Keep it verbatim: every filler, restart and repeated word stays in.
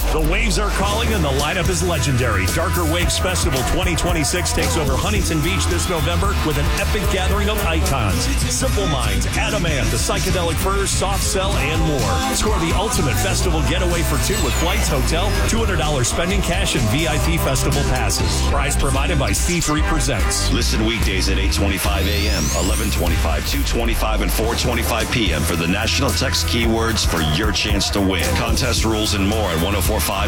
The Waves are calling and the lineup is legendary. Darker Waves Festival twenty twenty-six takes over Huntington Beach this November with an epic gathering of icons. Simple Minds, Adam Ant, The Psychedelic Furs, Soft Cell, and more. Score the ultimate festival getaway for two with flights, hotel, two hundred dollars spending cash, and V I P festival passes. Prize provided by C three Presents. Listen weekdays at eight twenty-five a.m., eleven twenty-five, two twenty-five, and four twenty-five p.m. for the national text keywords for your chance to win. Contest rules and more at ten forty-five